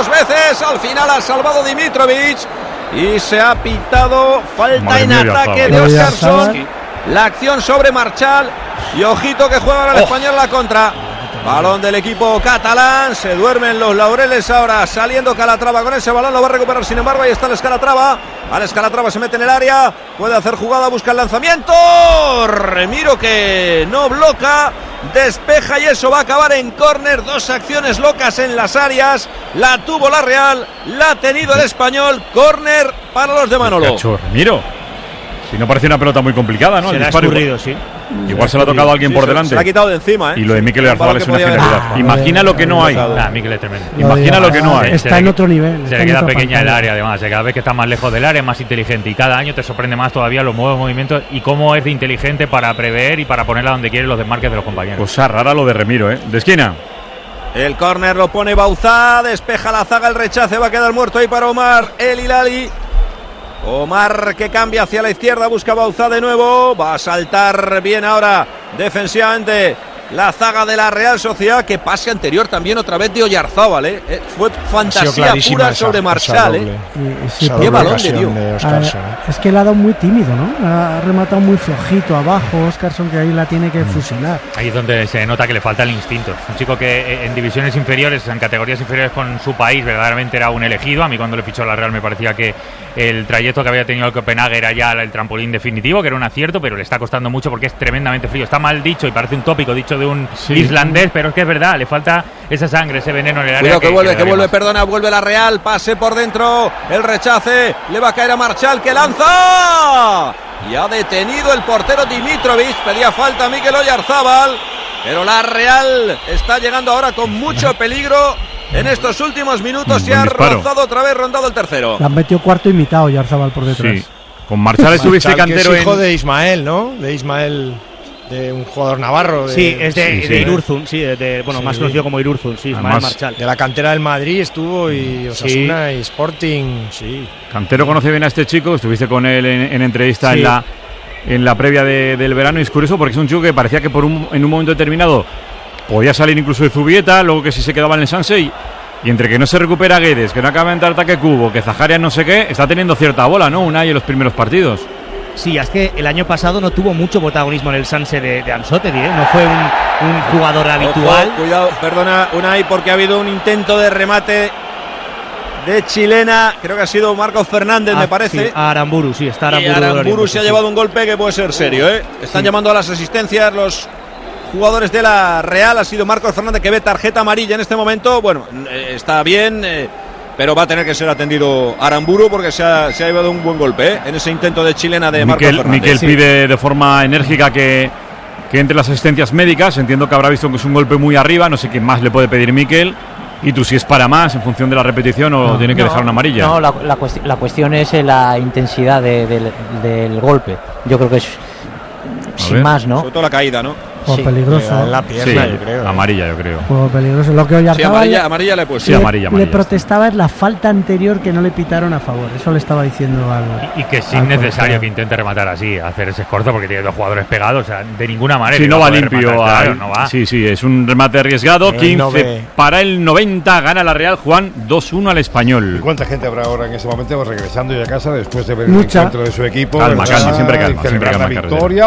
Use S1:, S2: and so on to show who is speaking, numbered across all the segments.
S1: 2 veces. Al final ha salvado Dimitrovic. Y se ha pitado falta en ataque de Óscarson. La acción sobre Marchal. Y ojito que juega ahora el español la contra. Balón del equipo catalán. Se duermen los laureles ahora. Saliendo Calatrava con ese balón. Lo va a recuperar sin embargo. Ahí está el Calatrava. Alex Calatrava se mete en el área. Puede hacer jugada. Busca el lanzamiento. Remiro que no bloca. Despeja y eso va a acabar en córner. 2 acciones locas en las áreas. La tuvo la Real. La ha tenido el español. Córner para los de Manolo.
S2: Remiro. Si no parecía una pelota muy complicada, ¿no?
S3: Se le ha escurrido, sí.
S2: Igual se lo ha tocado a alguien por delante.
S1: Se la ha quitado de encima, ¿eh?
S2: Y lo de Mikel Oyarzabal es una genialidad. Imagina lo que no hay.
S3: Mikel es tremendo.
S2: Imagina lo que no hay.
S4: Está en otro nivel.
S3: Se le queda pequeña el área, además. Cada vez que está más lejos del área es más inteligente. Y cada año te sorprende más todavía los nuevos movimientos y cómo es de inteligente para prever y para ponerla donde quiere los desmarques de los compañeros.
S2: Cosa rara lo de Remiro, ¿eh? De esquina.
S1: El córner lo pone Bauzá. Despeja la zaga, el rechace. Va a quedar muerto ahí para Omar El Hilali. Omar que cambia hacia la izquierda, busca Bauzá de nuevo, va a saltar bien ahora defensivamente la zaga de la Real Sociedad. Que pase anterior también otra vez de Oyarzábal, fue fantasía pura sobre Marchal,
S4: qué balón le dio. Es que le ha dado muy tímido, ¿no? Ha rematado muy flojito abajo Óscarson, que ahí la tiene que fusilar.
S3: Ahí es donde se nota que le falta el instinto. Un chico que en divisiones inferiores, en categorías inferiores con su país, verdaderamente era un elegido. A mí cuando le fichó la Real me parecía que el trayecto que había tenido el Copenhague era ya el trampolín definitivo, que era un acierto, pero le está costando mucho porque es tremendamente frío. Está mal dicho y parece un tópico dicho de un islandés, pero es que es verdad, le falta esa sangre, ese veneno en el área.
S1: Cuidado que vuelve, perdona, vuelve la Real, pase por dentro, el rechace, le va a caer a Marchal, que lanza, y ha detenido el portero Dimitrovic. Pedía falta a Mikel Oyarzábal, pero la Real está llegando ahora con mucho peligro. En estos últimos minutos se ha rozado otra vez, rondado el tercero.
S4: Le han metido cuarto y mitad Oyarzábal por detrás.
S2: Sí. Con Marchal estuviste Cantero,
S5: que es hijo de Ismael, ¿no? De Ismael, de un jugador navarro.
S3: Sí, es de Irurzun, más conocido como Irurzun, sí, Ismael Marchal.
S5: De la cantera del Madrid estuvo, y Osasuna y Sporting, sí.
S2: Cantero conoce bien a este chico, estuviste con él en entrevista en la previa del verano, y es curioso porque es un chico que parecía que en un momento determinado podía salir incluso de Zubieta, luego que sí se quedaba en el Sanse, y entre que no se recupera Guedes, que no acaba de entrar ataque Cubo, que Zaharias no sé qué, está teniendo cierta bola, ¿no? Unai en los primeros partidos.
S3: Sí, es que el año pasado no tuvo mucho protagonismo en el Sanse de Anzotti, no fue un jugador habitual.
S1: Ojo, cuidado, perdona Unai, porque ha habido un intento de remate de chilena, creo que ha sido Marcos Fernández, me parece.
S3: Sí, Aramburu, sí, está Aramburu.
S1: Y Aramburu se ha llevado un golpe que puede ser serio, Están llamando a las asistencias los jugadores de la Real. Ha sido Marcos Fernández, que ve tarjeta amarilla en este momento. Bueno, está bien, pero va a tener que ser atendido Aramburu porque se ha llevado un buen golpe en ese intento de chilena de Marcos Fernández.
S2: Mikel pide de forma enérgica que entre las asistencias médicas. Entiendo que habrá visto que es un golpe muy arriba, no sé qué más le puede pedir Mikel. Y tú si es para más en función de la repetición o tiene que dejar una amarilla.
S6: No, la cuestión es la intensidad del golpe. Yo creo que es sin más, ¿no?
S1: Sobre todo la caída, ¿no?
S4: Peligroso.
S5: La pierna, yo creo.
S2: Amarilla, yo creo.
S4: Peligroso. Lo que Oyarzábal
S1: amarilla le he puesto.
S2: Sí, amarilla.
S4: Le protestaba es la falta anterior que no le pitaron a favor. Eso le estaba diciendo algo.
S3: Y que es innecesario que intente rematar así, hacer ese escorzo, porque tiene dos jugadores pegados. O sea, de ninguna manera.
S2: Sí, no va limpio.
S3: Claro, no va.
S2: Sí, es un remate arriesgado. 15 para el 90. Gana la Real, Juan, 2-1 al Español.
S7: ¿Y cuánta gente habrá ahora en ese momento regresando ya a casa después de ver el encuentro de su equipo?
S2: Calma, siempre calma.
S7: Celebrar la victoria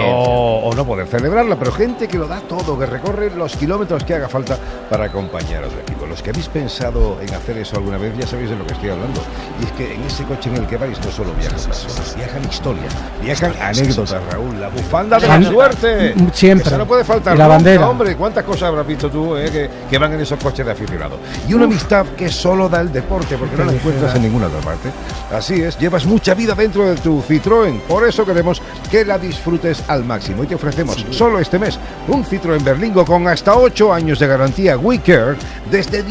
S7: o no poder celebrarla, pero gente que lo da todo, que recorre los kilómetros que haga falta para acompañar a su equipo. Los que habéis pensado en hacer eso alguna vez ya sabéis de lo que estoy hablando. Y es que en ese coche en el que vais no solo viajan personas, viajan historias, viajan anécdotas, Raúl, la bufanda de la suerte.
S4: Siempre.
S7: Esa no puede faltar.
S4: Y la bandera.
S7: Hombre, ¿cuántas cosas habrás visto tú que van en esos coches de aficionados? Y una amistad que solo da el deporte, porque no la encuentras en ninguna otra parte. Así es, llevas mucha vida dentro de tu Citroën, por eso queremos que la disfrutes al máximo. Y te ofrecemos solo este mes un Citroën Berlingo con hasta 8 años de garantía WeCare desde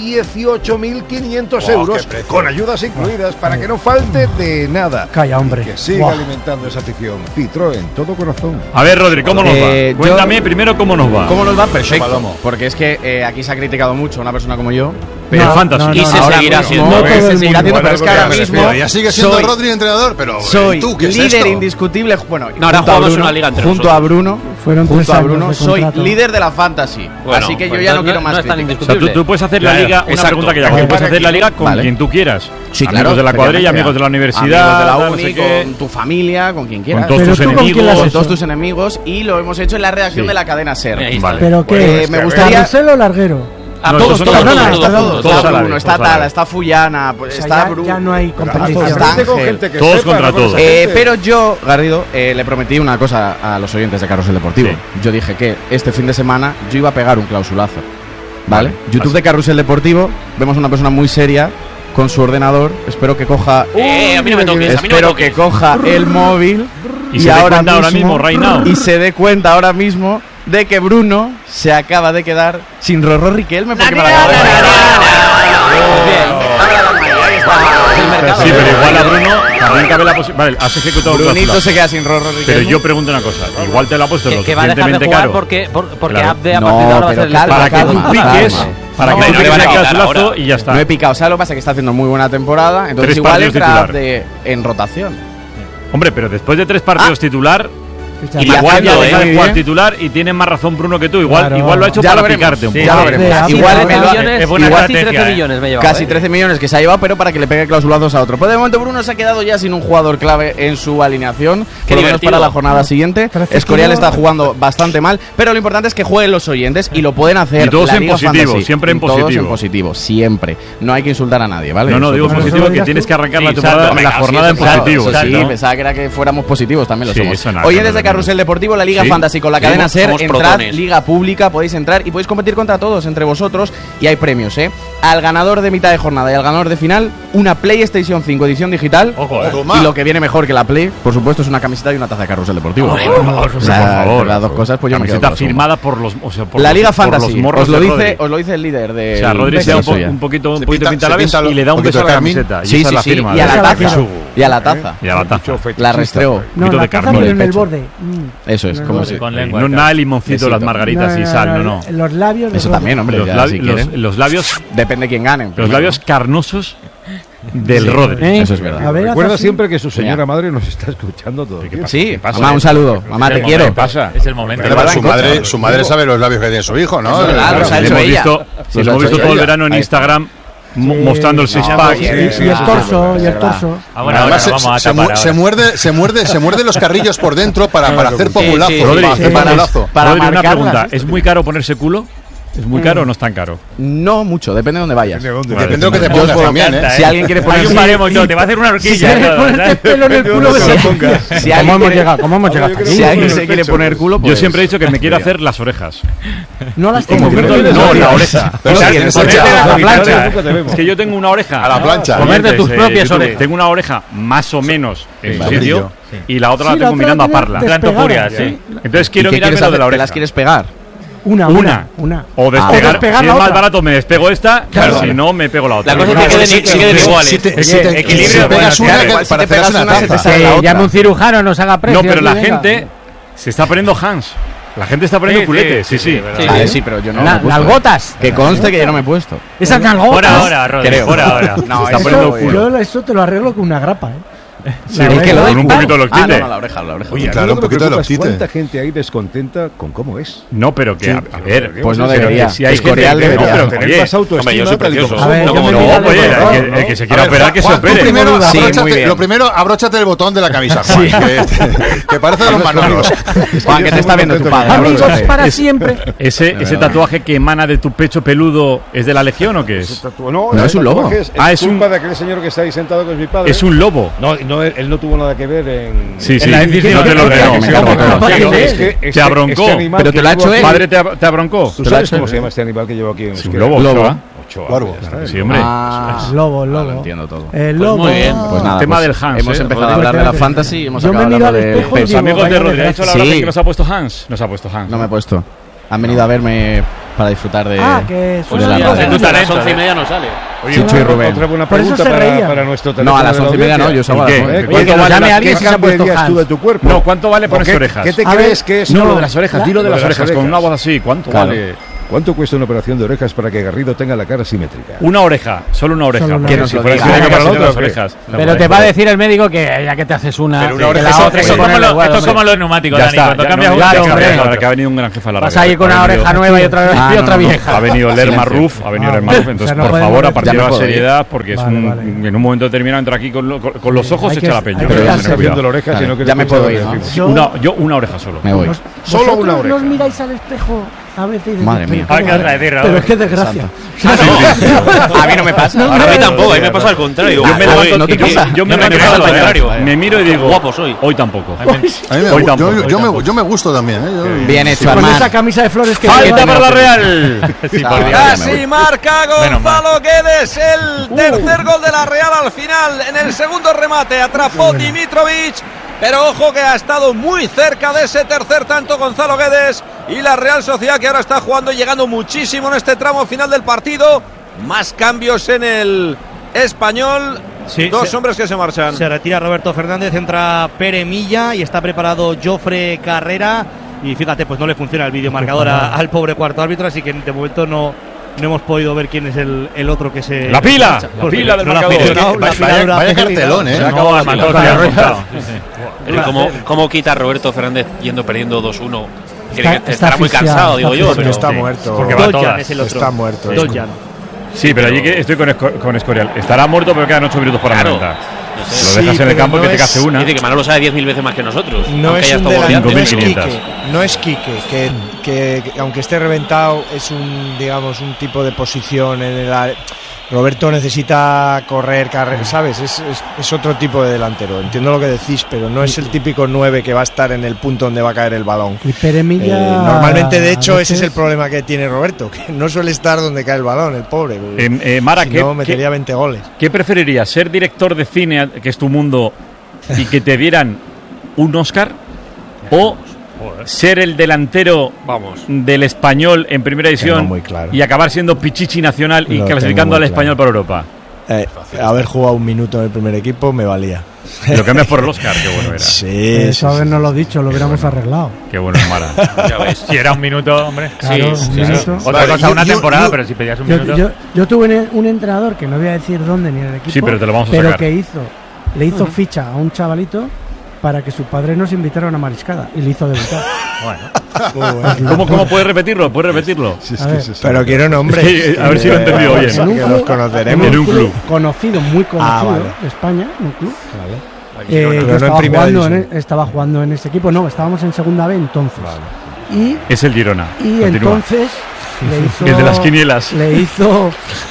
S7: 18.500 euros, con ayudas incluidas, para que no falte de nada.
S4: Calla, hombre.
S7: Y que siga alimentando esa afición. Citroën, todo corazón.
S2: A ver, Rodri, ¿cómo nos va? Cuéntame primero cómo nos va.
S8: ¿Cómo nos va? Perfecto. Porque es que aquí se ha criticado mucho a una persona como yo.
S2: Pero
S8: fantasy.
S2: Y
S8: se seguirá haciendo. Se seguirá haciendo, pero es que ahora mismo.
S7: Ya sigue siendo Rodri entrenador, pero
S8: soy
S7: ¿tú qué es
S8: líder
S7: esto?
S8: indiscutible. Bueno,
S3: ahora jugamos una liga entre
S8: junto a Bruno, junto a Bruno, soy líder de la Fantasy. Bueno, así que yo ya no quiero más críticas.
S2: O sea, tú puedes hacer la liga, una pregunta que ya puedes hacer la liga con quien tú quieras.
S8: Sí,
S2: amigos
S8: claro,
S2: de la cuadrilla, amigos de la universidad,
S8: amigos de la uni,
S2: no sé qué,
S8: con tu familia, con quien quieras.
S2: con todos tus enemigos.
S8: Con todos tus enemigos. Y lo hemos hecho en la redacción de la cadena SER.
S2: Vale.
S4: ¿Pero qué?
S8: Me gustaría...
S4: ¿Carrusel o larguero?
S2: A todos.
S8: Está Bruno, está Tala, está Fullana, está Bruno.
S4: Ya no hay competición.
S8: Está Ángel.
S2: Todos contra todos.
S8: Pero yo, Garrido, le prometí una cosa a los oyentes de Carrusel Deportivo. Yo dije que este fin de semana yo iba a pegar un clausulazo. ¿Vale? YouTube de Carrusel Deportivo, vemos una persona muy seria con su ordenador. Espero que coja.
S9: A mí no me toques.
S8: Espero que coja el móvil
S2: y se dé cuenta ahora mismo, right now.
S8: Y se dé cuenta ahora mismo de que Bruno se acaba de quedar sin Rorró Riquelme porque me la acaba de
S2: Sí, pero igual a Bruno también cabe la posibilidad. Vale, has ejecutado el
S8: Brunito se queda sin Rorró Riquelme.
S2: Pero yo pregunto una cosa, igual te lo ha puesto lo
S6: que va a dejar de
S2: suficientemente
S6: jugar
S2: caro.
S6: porque Abde a partir de ahora va a ser el
S2: para que tú piques, para que tú piques el clausulazo y ya está.
S8: No he picado, ¿sabes lo que pasa? Que está haciendo muy buena temporada, entonces igual entra Abde en rotación.
S2: Hombre, pero después de 3 partidos titular, igual ya deja de jugar titular y tiene más razón Bruno que tú. Igual lo ha hecho para picarte un poco.
S8: Ya lo veremos.
S6: Igual 13 millones me he llevado.
S8: Casi 13 millones que se ha llevado, pero para que le pegue clausulazos a otro. Pero de momento Bruno se ha quedado ya sin un jugador clave en su alineación, por lo menos para la jornada siguiente. Escorial está jugando bastante mal, pero lo importante es que jueguen los oyentes y lo pueden hacer.
S2: Y todos en positivo, siempre en positivo.
S8: Todos en positivo, siempre. No hay que insultar a nadie, ¿vale?
S2: No, digo positivo que tienes que arrancar la jornada en positivo.
S8: Sí, pensaba que era que fuéramos positivos, también lo somos. Oyentes de Carrusel Deportivo, la Liga Fantasy con la cadena SER, entrad, liga pública, podéis entrar y podéis competir contra todos, entre vosotros, y hay premios, al ganador de mitad de jornada y al ganador de final, una PlayStation 5 edición digital. Y lo que viene mejor que la Play, por supuesto, es una camiseta y una taza de Carrusel Deportivo.
S2: Por favor,
S8: las dos cosas, pues yo me quedo
S2: camiseta firmada por los,
S8: la Liga Fantasy, os lo dice el líder de.
S2: O sea, Rodri se da un poquito pintalabios y le da un beso a la camiseta.
S8: Sí, y a la taza. Y a la taza. La restreó.
S4: No, la taza en el borde.
S8: Eso es, como si
S3: con lengua.
S2: No nada limoncito, las margaritas y sal, no.
S4: Los labios.
S8: Eso también, hombre.
S2: Los labios.
S8: Depende de quién gane.
S2: Los labios carnosos del Rodri.
S8: Eso es verdad.
S7: Recuerda siempre que su señora madre nos está escuchando todo.
S8: Sí, mamá, un saludo. Mamá, te quiero.
S2: ¿Qué pasa?
S3: Es el momento.
S10: Su madre sabe los labios que tiene su hijo, ¿no?
S8: Claro,
S2: los hemos visto todo el verano en Instagram. Mostrando el six-pack
S4: y el torso.
S10: Además, se muerde los carrillos por dentro para hacer populazo.
S2: Rodri, una pregunta. ¿Es muy caro ponerse culo? ¿Es muy caro o no es tan caro?
S8: No mucho, depende de dónde vayas.
S10: Depende de lo que te pongas también,
S8: Si alguien quiere poner
S3: un baremo, te va a hacer una horquilla.
S4: Si ponerte pelo en el culo,
S6: ¿Cómo hemos llegado?
S8: Si alguien se quiere poner culo,
S2: yo siempre he dicho que me quiero hacer las orejas.
S4: No las tengo.
S2: No, la oreja.
S10: A
S2: la plancha. Es que yo tengo una oreja.
S10: A la plancha.
S6: Comerte tus propias orejas.
S2: Tengo una oreja más o menos en su sitio y la otra la tengo mirando a Parla.
S3: Planto Puria, sí.
S2: Entonces quiero mirarme lo de la oreja.
S8: ¿Las quieres pegar?
S4: Una.
S2: O despegar. Si es más barato, me despego esta.
S4: Claro.
S2: Si no, me pego la otra.
S9: La cosa es que queden iguales.
S10: Equilibrio. Pegas una para pegar una taza.
S6: Llame un cirujano, nos haga precio.
S2: No, pero la gente se está poniendo Hans. La gente está poniendo culete, sí.
S8: Sí, pero yo no.
S6: Nalgotas.
S8: Que conste que yo no me he puesto.
S6: Esas nalgotas.
S3: Por ahora, Rodri, por ahora.
S8: No,
S2: se está poniendo culo.
S4: Yo eso te lo arreglo con una grapa,
S2: Sí, con un poquito de loctite.
S8: La oreja.
S10: Oye, claro, un poquito de loctite.
S7: ¿Cuánta gente hay descontenta con cómo es?
S2: No, pero que, a ver,
S8: pues no debería.
S2: Si hay
S8: Escorial
S2: gente,
S8: debería.
S2: no, pero
S7: Tener más autoestima.
S10: yo soy precioso.
S2: El que se quiera operar, que se opere.
S10: Lo primero, abróchate el botón de la camisa, Juan, que parece de los Manolos.
S8: Juan, que te está viendo tu padre.
S4: Amigos para siempre.
S2: ¿Ese tatuaje que emana de tu pecho peludo es de la Legión o qué es?
S8: No, es un lobo.
S7: Es culpa de aquel señor que está ahí sentado, que es mi padre.
S2: Es un lobo.
S7: No, él no tuvo nada que ver en...
S2: Sí.
S6: En la decisión
S2: no te lo creo.
S7: Te
S2: abroncó.
S8: Pero te lo ha hecho él.
S2: ¿Padre te abroncó?
S7: ¿Tú sabes cómo se llama este animal que llevo aquí en
S2: un lobo.
S7: Cuervo.
S2: Sí, hombre.
S4: Lobo.
S8: Lo entiendo todo.
S4: El lobo.
S9: Muy bien.
S8: Pues nada,
S2: tema del Hans.
S8: Hemos empezado a hablar de la fantasy y hemos acabado hablando de
S2: Los amigos de Rodri, ¿ha dicho la
S8: Sí.
S2: que nos ha puesto Hans? Nos ha puesto Hans.
S8: No me he puesto. Han venido a verme para disfrutar de
S4: que
S9: Pues
S8: de la radio.
S9: a las 11:30 no sale.
S8: Chicho y Rubén.
S7: Otra buena
S4: Por eso
S7: pregunta
S4: se reía.
S7: para nuestro teléfono.
S8: No, a las 11:30 no, yo salgo a las
S2: ¿Qué?
S8: 9.
S4: Oye, que nos llame alguien
S7: ¿Qué
S4: si se ha puesto
S7: cambiarías tú de
S4: Hans.
S7: tu cuerpo?
S2: No, ¿cuánto vale ponerse orejas?
S7: ¿Qué te crees que es?
S2: No, lo de las orejas, dilo de
S7: Lo
S2: las orejas, con una voz así. ¿Cuánto vale?
S7: ¿Cuánto cuesta una operación de orejas para que Garrido tenga la cara simétrica?
S2: Una oreja, solo una oreja.
S8: Que nos lo diga.
S2: Las orejas.
S6: Pero te va a decir el médico que ya que te haces una...
S3: Pero una oreja esto es como los neumáticos, Dani. Cuando cambias
S2: una, que ha venido un gran jefe a la radio.
S6: Vas a ir con una oreja nueva y otra vieja.
S2: Ha venido Lerma Ruf, entonces por favor, a partir de la seriedad, porque en un momento determinado entra aquí con los ojos echa la peña.
S7: Pero ya estoy viendo la oreja, si no
S8: ya me puedo ir.
S2: Yo una oreja solo.
S8: Me voy.
S7: Solo una oreja.
S4: ¿Nos miráis al espejo a veces?
S8: Madre mía.
S4: Pero es que desgracia.
S8: A mí no me pasa.
S9: A mí tampoco, a mí me pasa al contrario.
S2: Yo me levanto al contrario. Me miro y digo,
S9: guapo soy.
S2: Hoy tampoco.
S10: Yo me gusto también.
S8: Bien hecho,
S4: con
S8: Armán.
S4: esa camisa de flores que
S2: falta para la Real.
S1: Casi marca Gonzalo Guedes el tercer gol de la Real al final. En el segundo remate atrapó Dimitrovic. Pero ojo que ha estado muy cerca de ese tercer tanto Gonzalo Guedes. Y la Real Sociedad, que ahora está jugando y llegando muchísimo en este tramo final del partido. Más cambios en el Español.
S11: Sí,
S1: Dos hombres que se marchan.
S11: Se retira Roberto Fernández, entra Pere Milla y está preparado Jofre Carrera. Y fíjate, pues no le funciona el videomarcador al pobre cuarto árbitro, así que de momento no hemos podido ver quién es el otro que se...
S2: La pila del marcador.
S10: Vaya cartelón,
S2: Se ha acabado la marcador.
S9: ¿Cómo quita Roberto Fernández yendo perdiendo 2-1? Estará muy cansado, digo yo.
S10: Pero está muerto.
S11: Porque va todas. Es el otro.
S10: Está muerto.
S2: Sí, pero allí estoy con Escorial. Estará muerto, pero quedan 8 minutos para la venta. Lo dejas en el campo que te case una.
S9: Dice que Manolo sabe 10.000 veces más que nosotros.
S5: No es un delantero,
S2: no
S5: es Quique, que aunque esté reventado es un tipo de posición en el... Roberto necesita correr, ¿sabes? Es otro tipo de delantero. Entiendo lo que decís, pero no es el típico 9 que va a estar en el punto donde va a caer el balón.
S4: Y Pere Milla,
S5: normalmente, de hecho, ese es el problema que tiene Roberto, que no suele estar donde cae el balón, el pobre.
S2: Mara,
S5: si no, metería 20 goles.
S2: ¿Qué preferirías? ¿Ser director de cine, que es tu mundo, y que te dieran un Oscar? ¿O ser el delantero del Español en primera división y acabar siendo Pichichi nacional y clasificando al Español para Europa?
S5: Haber jugado un minuto en el primer equipo me valía.
S2: Lo cambias por el Oscar, qué bueno era.
S5: Sí,
S4: eso habernos lo dicho, lo hubiéramos arreglado.
S2: Qué bueno es Mara.
S3: Ya ves. Si era un minuto, hombre.
S4: Claro,
S3: sí.
S4: Otra
S3: cosa, una temporada, pero si pedías un minuto.
S4: Yo tuve un entrenador que no voy a decir dónde ni en el equipo.
S2: Sí, pero te lo vamos a sacar.
S4: Pero que le hizo ficha a un chavalito para que su padre nos invitara a una mariscada y le hizo debutar.
S2: ¿Cómo puedes repetirlo? ¿Puedes repetirlo?
S5: Sí, pero quiero nombres.
S2: Sí, a ver si lo he entendido bien.
S5: Que los conoceremos.
S4: En un club conocido, muy conocido de España, un club. Estaba jugando en ese equipo. No, estábamos en segunda B entonces. Y
S2: es el Girona.
S4: Y continúa. Entonces le hizo,
S2: el de las quinielas.
S4: Le hizo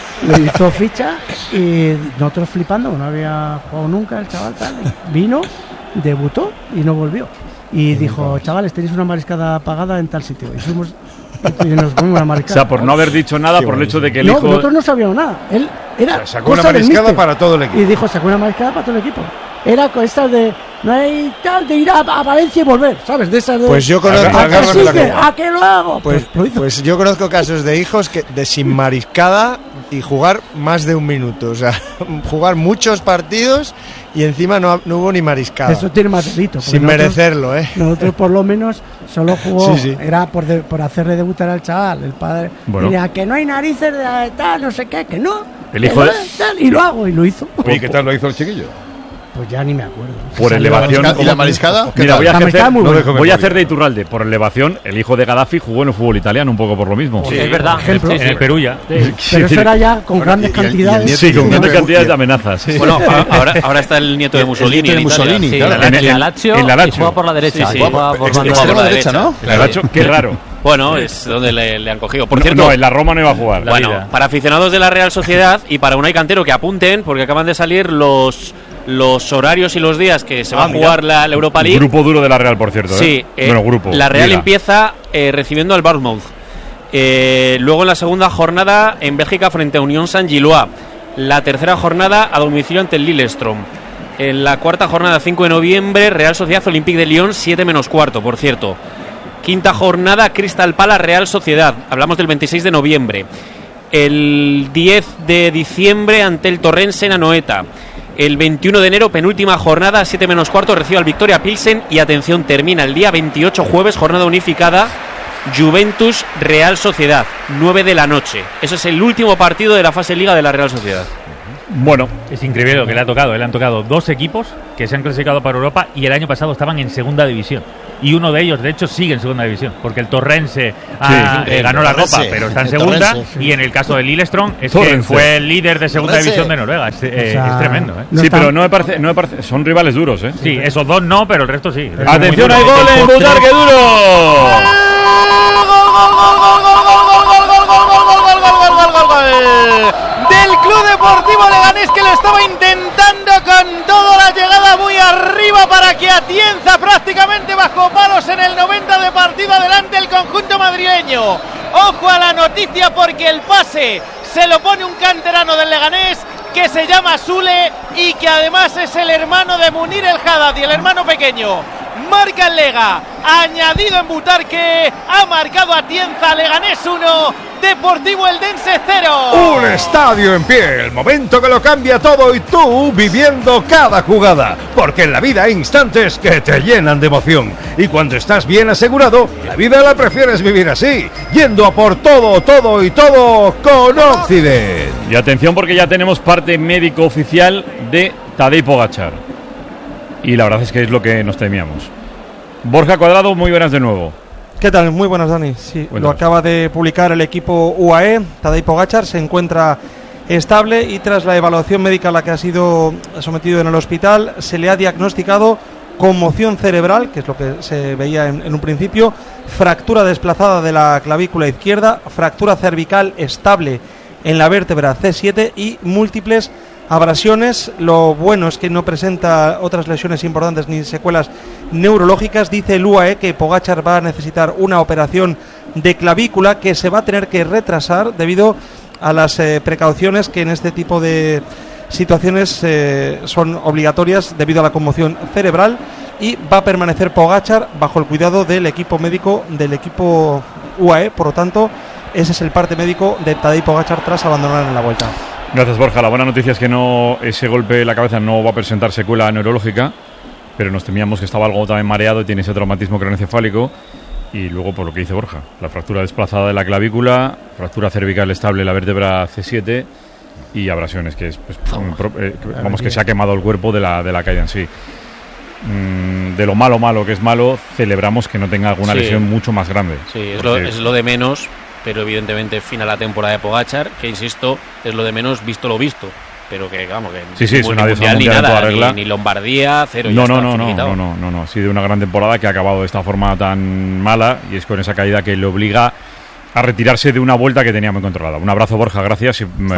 S4: ficha y nosotros flipando, no había jugado nunca el chaval tal. Vino, debutó y no volvió. Y dijo, chavales, tenéis una mariscada pagada en tal sitio. Y fuimos y nos comimos una mariscada.
S2: O sea, por no haber dicho nada, por el hecho de que el hijo...
S4: nosotros no sabíamos nada. Él era
S7: sacó una mariscada para todo el equipo.
S4: Y dijo, sacó una mariscada para todo el equipo. Era con estas de... No hay tal de ir a Valencia y volver, ¿sabes? De esas de...
S5: Pues yo conozco...
S4: ¿A qué lo hago?
S5: Pues yo conozco casos de hijos que de sin mariscada y jugar más de un minuto. O sea, jugar muchos partidos y encima no hubo ni mariscada.
S4: Eso tiene más delito.
S5: Sin merecerlo, ¿eh?
S4: Nosotros por lo menos solo jugó... Sí. Era por hacerle debutar al chaval. El padre diría que no hay narices de tal, no sé qué, que no.
S2: El hijo de...
S4: tal, y lo hago, y lo hizo.
S7: Oye, ¿qué tal lo hizo el chiquillo?
S4: Pues ya ni me acuerdo.
S2: Por elevación.
S10: ¿Y la mariscada?
S2: Mira, voy a hacer de Iturralde. Por elevación, el hijo de Gaddafi jugó en el fútbol italiano un poco por lo mismo.
S9: Sí, es verdad.
S4: Ejemplo.
S3: En el Perú ya.
S4: Pero eso era ya con grandes cantidades.
S2: Sí, con grandes cantidades de amenazas.
S9: Bueno, ahora está el nieto de Mussolini.
S6: En la Lazio. Y juega por la derecha.
S9: Juega por la derecha, ¿no?
S2: La Lazio, qué raro.
S9: Bueno, es donde le han cogido. Por cierto,
S2: no, en la Roma no iba a jugar.
S9: Bueno, para aficionados de la Real Sociedad y para Unai Cantero que apunten, porque acaban de salir los horarios y los días que se va a jugar la Europa League.
S2: Grupo duro de la Real, por cierto.
S9: Sí,
S2: grupo.
S9: La Real empieza recibiendo al Bournemouth. Luego en la segunda jornada en Bélgica frente a Unión Saint-Gilloise. La tercera jornada a domicilio ante el Lillestrøm. En la cuarta jornada, 5 de noviembre, Real Sociedad Olympique de Lyon, 7 menos cuarto, por cierto. Quinta jornada, Crystal Palace Real Sociedad. Hablamos del 26 de noviembre. El 10 de diciembre ante el Torrense en Anoeta. El 21 de enero, penúltima jornada, 7 menos cuarto, recibe al Victoria Pilsen. Y atención, termina el día 28, jueves, jornada unificada Juventus Real Sociedad, 9 de la noche. Ese es el último partido de la fase Liga de la Real Sociedad.
S3: Bueno, es increíble lo que le han tocado 2 equipos que se han clasificado para Europa y el año pasado estaban en segunda división. Y uno de ellos, de hecho, sigue en segunda división, porque el Torrense ganó la Copa, pero está en segunda. Y en el caso del Lillestrøm, es que fue el líder de segunda división de Noruega. Es tremendo, ¿eh?
S2: Sí, pero no me parece, son rivales duros, ¿eh?
S3: Sí, esos 2 no, pero el resto sí.
S2: Atención, hay gol en Butarque duro.
S12: Del Club Deportivo Leganés, que lo estaba intentando con toda la llegada muy arriba para que Atienza prácticamente bajo palos en el 90 de partido adelante el conjunto madrileño. Ojo a la noticia porque el pase se lo pone un canterano del Leganés que se llama Sule y que además es el hermano de Munir El Haddadi, el hermano pequeño. Marca el Lega, añadido en Butarque, ha marcado Atienza, Leganés 1, Deportivo Eldense 0.
S7: Un estadio en pie, el momento que lo cambia todo y tú viviendo cada jugada, porque en la vida hay instantes que te llenan de emoción y cuando estás bien asegurado, la vida la prefieres vivir así, yendo a por todo con Occident.
S2: Y atención porque ya tenemos parte médico oficial de Tadej Pogačar y la verdad es que es lo que nos temíamos. Borja Cuadrado, muy buenas de nuevo.
S13: ¿Qué tal? Muy buenas, Dani. Sí,
S2: buenas.
S13: Lo acaba de publicar el equipo UAE. Tadej Pogačar se encuentra estable y tras la evaluación médica a la que ha sido sometido en el hospital, se le ha diagnosticado conmoción cerebral, que es lo que se veía en un principio, fractura desplazada de la clavícula izquierda, fractura cervical estable en la vértebra C7 y múltiples abrasiones. Lo bueno es que no presenta otras lesiones importantes ni secuelas neurológicas. Dice el UAE que Pogačar va a necesitar una operación de clavícula que se va a tener que retrasar debido a las precauciones que en este tipo de situaciones son obligatorias debido a la conmoción cerebral, y va a permanecer Pogačar bajo el cuidado del equipo médico del equipo UAE. Por lo tanto, ese es el parte médico de Tadej Pogačar tras abandonar en la vuelta.
S2: Gracias, Borja. La buena noticia es que ese golpe en la cabeza no va a presentar secuela neurológica, pero nos temíamos que estaba algo también mareado y tiene ese traumatismo craneoencefálico. Y luego, por lo que dice Borja, la fractura desplazada de la clavícula, fractura cervical estable en la vértebra C7 y abrasiones, que es que se ha quemado el cuerpo de la caída en sí. De lo malo que es malo, celebramos que no tenga alguna lesión mucho más grande.
S9: Sí, es lo de menos. Pero evidentemente fin a la temporada de Pogačar, que insisto, es lo de menos visto lo visto, pero que vamos, que
S2: sí, es una mundial
S9: ni nada, ni Lombardía, cero.
S2: No, ha sido una gran temporada que ha acabado de esta forma tan mala, y es con esa caída que le obliga a retirarse de una vuelta que tenía muy controlada. Un abrazo, Borja, gracias,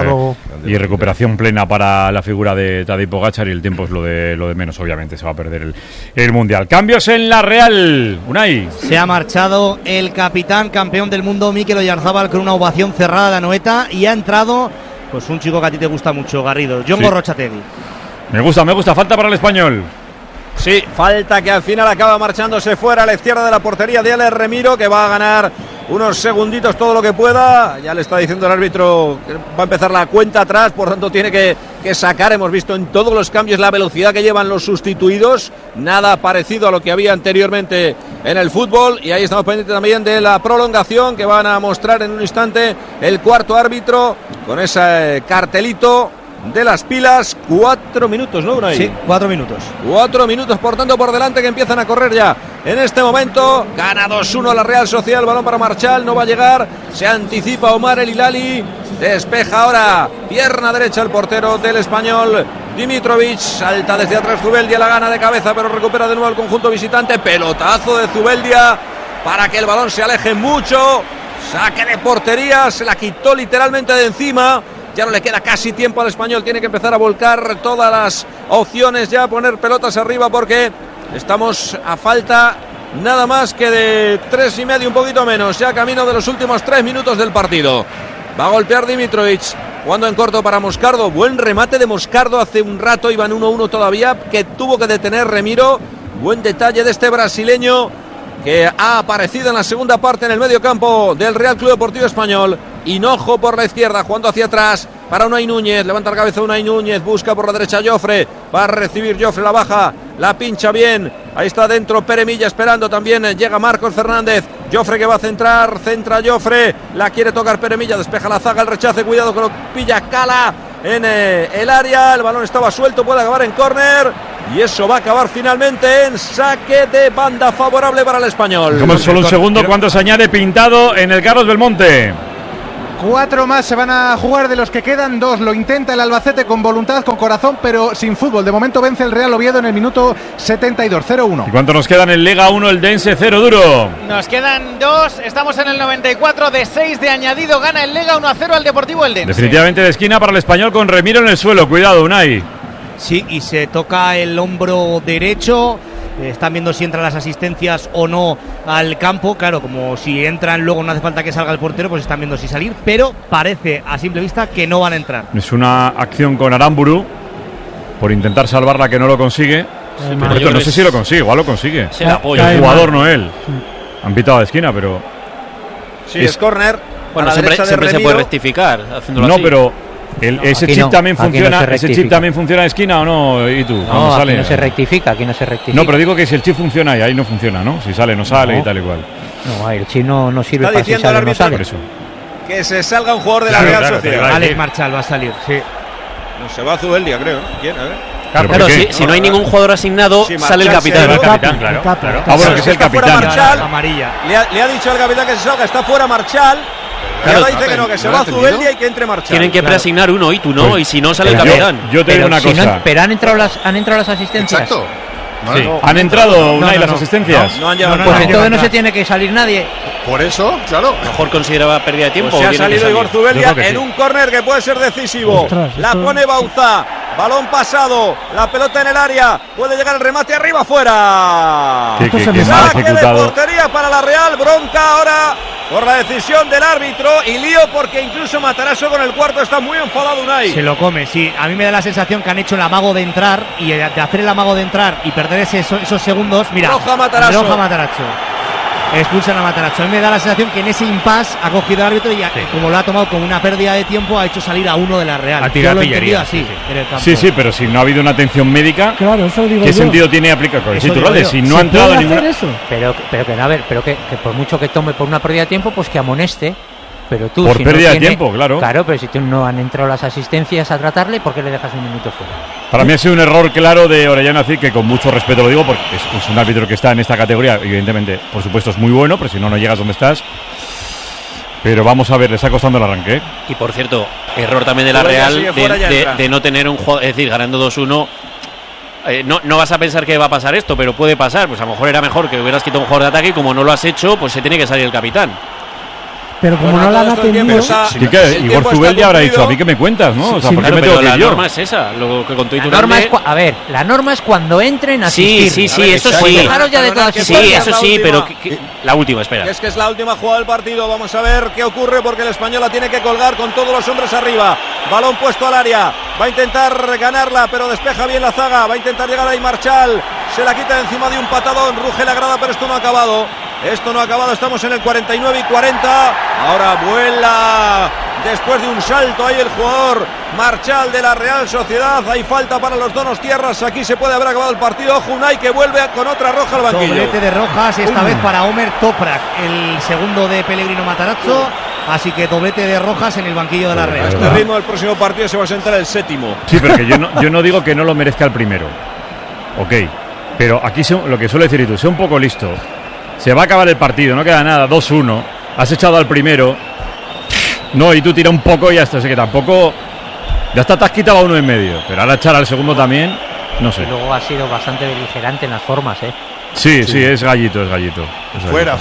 S2: y recuperación plena para la figura de Tadej Pogačar, y el tiempo es lo de menos, obviamente se va a perder el Mundial. Cambios en la Real, Unai.
S11: Se ha marchado el capitán, campeón del mundo, Mikel Oyarzábal, con una ovación cerrada de Anoeta, y ha entrado pues un chico que a ti te gusta mucho, Garrido, Jon Gorrotxategi.
S2: Me gusta, falta para el español.
S1: Sí, falta que al final acaba marchándose fuera a la izquierda de la portería de Alex Remiro, que va a ganar unos segunditos todo lo que pueda. Ya le está diciendo el árbitro que va a empezar la cuenta atrás, por tanto tiene que sacar. Hemos visto en todos los cambios la velocidad que llevan los sustituidos, nada parecido a lo que había anteriormente en el fútbol. Y ahí estamos pendientes también de la prolongación que van a mostrar en un instante el cuarto árbitro con ese cartelito de las pilas. 4 minutos, ¿no, Unai?
S11: Sí, 4 minutos.
S1: 4 minutos, por tanto, por delante, que empiezan a correr ya. En este momento, gana 2-1 la Real Sociedad, el balón para Marchal, no va a llegar, se anticipa Omar El Hilali, despeja ahora, pierna derecha el portero del español, Dimitrovic, salta desde atrás Zubeldia, la gana de cabeza, pero recupera de nuevo el conjunto visitante, pelotazo de Zubeldia, para que el balón se aleje mucho, saque de portería, se la quitó literalmente de encima. Ya no le queda casi tiempo al español, tiene que empezar a volcar todas las opciones, ya a poner pelotas arriba, porque estamos a falta nada más que de 3,5, un poquito menos, ya camino de los últimos 3 minutos del partido. Va a golpear Dimitrovic, jugando en corto para Moscardo, buen remate de Moscardo, hace un rato iban 1-1 todavía, que tuvo que detener Remiro. Buen detalle de este brasileño, que ha aparecido en la segunda parte en el medio campo del Real Club Deportivo Español. Hinojo por la izquierda, jugando hacia atrás para Unai Núñez, levanta la cabeza Unai Núñez, busca por la derecha Jofre, va a recibir Jofre, la baja, la pincha bien, ahí está dentro Pere Milla esperando también, llega Marcos Fernández, Joffre que va a centrar, centra Joffre, la quiere tocar Peremilla, despeja la zaga, el rechace, cuidado que lo pilla Cala en el área, el balón estaba suelto, puede acabar en córner y eso va a acabar finalmente en saque de banda favorable para el Español.
S2: Como solo un segundo, ¿cuánto se añade Pintado en el Carlos Belmonte?
S14: 4 más se van a jugar de los que quedan, 2 lo intenta el Albacete con voluntad, con corazón, pero sin fútbol. De momento vence el Real Oviedo en el minuto 72, 0-1.
S2: ¿Y cuánto nos quedan en Liga 1 el Dense 0 duro?
S12: Nos quedan 2, estamos en el 94 de 6 de añadido, gana el Lega 1-0 al Deportivo Eldense.
S2: Definitivamente de esquina para el Español con Remiro en el suelo, cuidado Unai.
S11: Sí, y se toca el hombro derecho. Están viendo si entran las asistencias o no al campo. Claro, como si entran luego no hace falta que salga el portero, pues están viendo si salir. Pero parece a simple vista que no van a entrar.
S2: Es una acción con Aramburu por intentar salvarla, que no lo consigue. Sí, no sé si lo consigue, igual lo consigue.
S9: Se la apoya.
S2: El jugador no él. Han pitado de esquina, pero...
S1: Sí, es córner.
S9: Bueno, siempre se puede rectificar haciéndolo así.
S2: No, pero... ¿Ese chip también funciona? ¿Ese chip también funciona en esquina o no? ¿Y tú?
S6: No, aquí no se rectifica, aquí no se rectifica.
S2: No, pero digo que si el chip funciona y ahí no funciona, ¿no? Si sale, no sale y tal y cual.
S6: No, el chip no sirve
S1: para si sale, no sale. Por eso. Que se salga un jugador de la Real Sociedad.
S11: Alex Marchal va a salir, sí.
S1: No, se va a Zubeldia, creo. ¿Quién? A ver.
S9: Claro, si no hay ningún jugador asignado, sale el capitán.
S2: El capitán, claro. Ah, bueno, que es el capitán.
S11: Amarilla.
S1: Le ha dicho al capitán que se salga, está fuera Marchal. Claro, ahora dice que no, que se va Zubeldia y que entre Marchal.
S9: Tienen que preasignar uno y tú no, y si no sale el capitán.
S2: Yo te digo una cosa.
S6: No, pero han entrado las asistencias.
S10: Exacto.
S2: Sí. No. ¿Han entrado las asistencias?
S1: No han llegado.
S6: Pues entonces no se tiene que salir nadie.
S10: Por eso, claro.
S9: Mejor consideraba pérdida de tiempo.
S1: Pues se ha salido Igor Zubeldia en un córner que puede ser decisivo. La pone Bauzá. Balón pasado, la pelota en el área, puede llegar el remate arriba, fuera. Saque de portería para la Real, bronca ahora por la decisión del árbitro y lío porque incluso Matarazzo con el cuarto está muy enfadado Unai.
S11: Se lo come, sí. A mí me da la sensación que han hecho el amago de entrar y de hacer el amago de entrar y perder esos segundos. Mira,
S1: roja Matarazzo.
S11: Expulsan a Matarazzo. A mí me da la sensación que en ese impasse ha cogido el árbitro y como lo ha tomado con una pérdida de tiempo, ha hecho salir a uno de la Real.
S2: A tirar pillería.
S11: Así,
S2: sí, pero si no ha habido una atención médica,
S4: claro, eso digo
S2: ¿qué sentido tiene aplicar con el Iturralde? Si no ha entrado ninguna...
S6: Pero que por mucho que tome por una pérdida de tiempo, pues que amoneste. Pero tú,
S2: por
S6: si
S2: pérdida
S6: no
S2: de tiempo, claro.
S6: Claro, pero si tú no han entrado las asistencias a tratarle, ¿por qué le dejas un minuto fuera?
S2: Para mí ha sido un error claro de Orellana Cid, que con mucho respeto lo digo, porque es un árbitro que está en esta categoría, evidentemente, por supuesto es muy bueno, pero si no, no llegas donde estás. Pero vamos a ver, le está costando el arranque.
S9: Y por cierto, error también de la Real de no tener un jugador, es decir, ganando 2-1. No vas a pensar que va a pasar esto, pero puede pasar. Pues a lo mejor era mejor que hubieras quitado un jugador de ataque y como no lo has hecho, pues se tiene que salir el capitán.
S4: Pero como no la han atendido...
S2: Igor Zubeldia habrá dicho, a mí que me cuentas, ¿no? O sea, ¿por qué me tengo que ir yo?
S9: La norma es esa, lo que contó
S6: Iturralde. La norma es cuando entren a asistir.
S9: Sí, eso sí.
S6: Dejaros ya de todas
S9: sí, eso sí, pero la última, espera.
S1: Es que es la última jugada del partido, vamos a ver qué ocurre porque el Español la tiene que colgar con todos los hombres arriba. Balón puesto al área, va a intentar ganarla, pero despeja bien la zaga, va a intentar llegar ahí Marchal, se la quita de encima de un patadón, ruge la grada, pero esto no ha acabado. Esto no ha acabado, estamos en el 49 y 40. Ahora vuela después de un salto ahí el jugador Marchal de la Real Sociedad. Hay falta para los Donostierras. Aquí se puede haber acabado el partido. Ojo, Unai que vuelve con otra roja al banquillo.
S11: Doblete de rojas, esta vez para Omer Toprak, el segundo de Pellegrino Matarazzo. Así que doblete de rojas en el banquillo de la Real.
S1: A este ritmo del próximo partido se va a sentar el séptimo.
S2: Sí, pero que yo no digo que no lo merezca el primero. Ok, pero aquí lo que suele decir tú, sé un poco listo. Se va a acabar el partido, no queda nada, 2-1. Has echado al primero. No, y tú tira un poco y ya está. Así que tampoco. Ya está, te has quitado a uno en medio. Pero ahora echar al segundo también, no sé.
S6: Y luego ha sido bastante beligerante en las formas, ¿eh?
S2: Sí, es gallito.
S10: Fuera.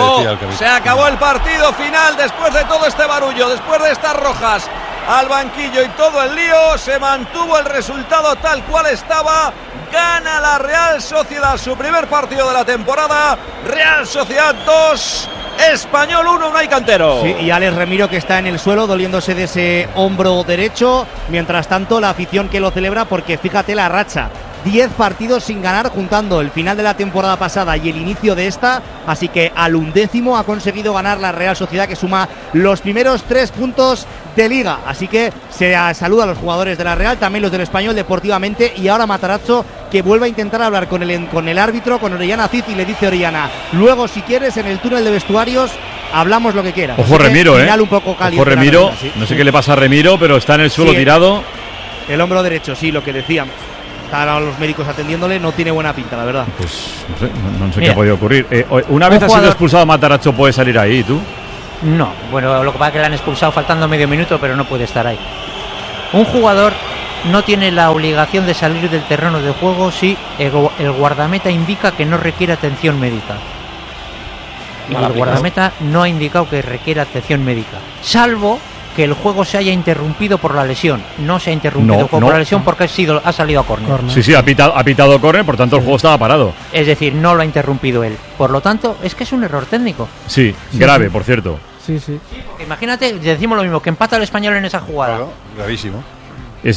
S1: Se acabó el partido final después de todo este barullo, después de estas rojas al banquillo y todo el lío. Se mantuvo el resultado tal cual estaba. Gana la Real Sociedad su primer partido de la temporada. Real Sociedad 2, Español 1, Unai Cantero.
S11: Sí, y Alex Remiro que está en el suelo doliéndose de ese hombro derecho. Mientras tanto, la afición que lo celebra porque fíjate la racha. 10 partidos sin ganar, juntando el final de la temporada pasada y el inicio de esta. Así que al 11º ha conseguido ganar la Real Sociedad, que suma los primeros 3 puntos de Liga. Así que se saluda a los jugadores de la Real, también los del Español deportivamente. Y ahora Matarazzo, que vuelve a intentar hablar con el árbitro, con Orellana Cid, y le dice Orellana: luego, si quieres, en el túnel de vestuarios hablamos lo que quieras.
S2: Ojo Remiro,
S11: un poco caliente.
S2: Ojo Remiro,
S11: verdad, sí.
S2: No sé qué le pasa a Remiro, pero está en el suelo tirado.
S11: El hombro derecho, sí, lo que decíamos. Están ahora los médicos atendiéndole, no tiene buena pinta, la verdad.
S2: Pues no sé qué ha podido ocurrir. Una vez ha sido expulsado Matarazzo, ¿puede salir ahí, tú?
S6: No, bueno, lo que pasa es que le han expulsado faltando medio minuto, pero no puede estar ahí. Un jugador no tiene la obligación de salir del terreno de juego si el guardameta indica que no requiere atención médica. Y el guardameta no ha indicado que requiere atención médica, salvo que el juego se haya interrumpido por la lesión. No se ha interrumpido por la lesión porque ha salido a córner.
S2: Sí, ha pitado córner, por tanto el juego estaba parado.
S6: Es decir, no lo ha interrumpido él. Por lo tanto, es que es un error técnico.
S2: Sí, grave, por cierto.
S4: Sí.
S6: Imagínate, decimos lo mismo, que empata el Español en esa jugada.
S10: Claro, gravísimo.
S2: Es